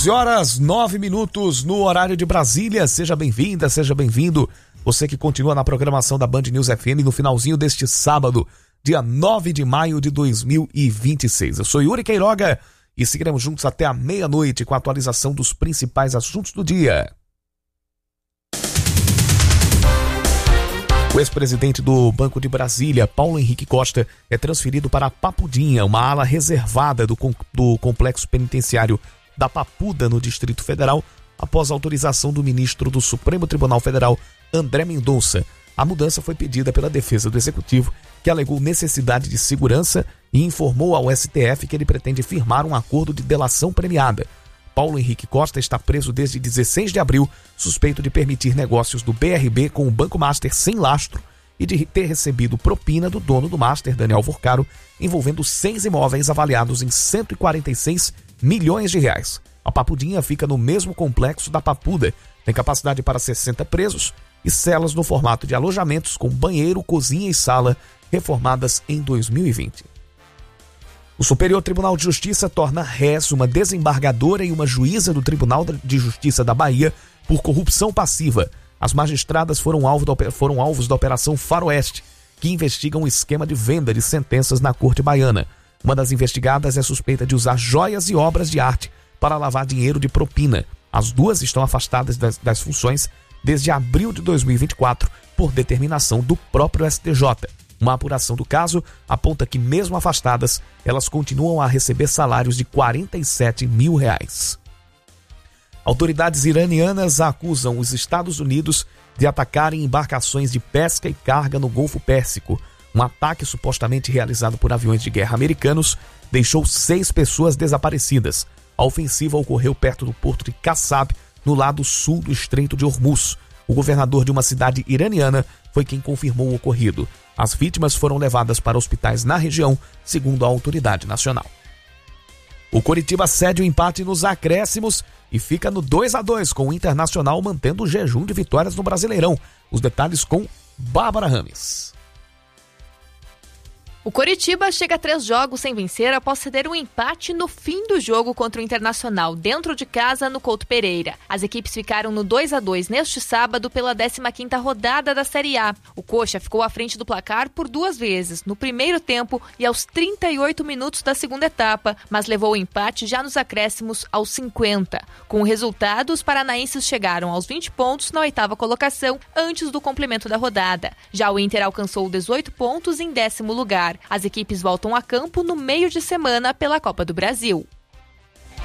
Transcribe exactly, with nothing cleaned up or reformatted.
doze horas, nove minutos no horário de Brasília. Seja bem-vinda, seja bem-vindo. Você que continua na programação da Band News F M no finalzinho deste sábado, dia nove de maio de dois mil e vinte e seis. Eu sou Yuri Queiroga e seguiremos juntos até a meia-noite com a atualização dos principais assuntos do dia. O ex-presidente do Banco de Brasília, Paulo Henrique Costa, é transferido para a Papudinha, uma ala reservada do, do complexo penitenciário da Papuda, no Distrito Federal, após a autorização do ministro do Supremo Tribunal Federal, André Mendonça. A mudança foi pedida pela defesa do Executivo, que alegou necessidade de segurança e informou ao S T F que ele pretende firmar um acordo de delação premiada. Paulo Henrique Costa está preso desde dezesseis de abril, suspeito de permitir negócios do B R B com o Banco Master sem lastro e de ter recebido propina do dono do Master, Daniel Vorcaro, envolvendo seis imóveis avaliados em cento e quarenta e seis milhões de reais. A Papudinha fica no mesmo complexo da Papuda, tem capacidade para sessenta presos e celas no formato de alojamentos com banheiro, cozinha e sala, reformadas em dois mil e vinte. O Superior Tribunal de Justiça torna réis uma desembargadora e uma juíza do Tribunal de Justiça da Bahia por corrupção passiva. As magistradas foram, alvo da, foram alvos da Operação Faroeste, que investiga um esquema de venda de sentenças na Corte Baiana. Uma das investigadas é suspeita de usar joias e obras de arte para lavar dinheiro de propina. As duas estão afastadas das, das funções desde abril de dois mil e vinte e quatro, por determinação do próprio S T J. Uma apuração do caso aponta que, mesmo afastadas, elas continuam a receber salários de quarenta e sete mil reais. Autoridades iranianas acusam os Estados Unidos de atacarem embarcações de pesca e carga no Golfo Pérsico. Um ataque supostamente realizado por aviões de guerra americanos deixou seis pessoas desaparecidas. A ofensiva ocorreu perto do porto de Qassab, no lado sul do Estreito de Hormuz. O governador de uma cidade iraniana foi quem confirmou o ocorrido. As vítimas foram levadas para hospitais na região, segundo a autoridade nacional. O Coritiba cede o empate nos acréscimos e fica no dois a dois, com o Internacional mantendo o jejum de vitórias no Brasileirão. Os detalhes com Bárbara Rames. O Coritiba chega a três jogos sem vencer após ceder um empate no fim do jogo contra o Internacional, dentro de casa, no Couto Pereira. As equipes ficaram no dois a dois neste sábado pela décima quinta rodada da Série A. O Coxa ficou à frente do placar por duas vezes, no primeiro tempo e aos trinta e oito minutos da segunda etapa, mas levou o empate já nos acréscimos aos cinquenta. Com o resultado, os paranaenses chegaram aos vinte pontos na oitava colocação antes do complemento da rodada. Já o Inter alcançou dezoito pontos em décimo lugar. As equipes voltam a campo no meio de semana pela Copa do Brasil.